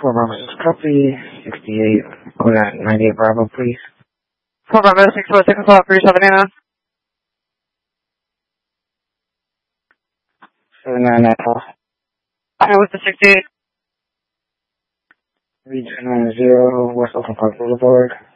4 Bravo 6 copy, 68, 98 Bravo, please. 4 Bravo 646 o'clock, 37 Anna. 79 Alpha. And with the 68. 390 West Oakland Park Boulevard.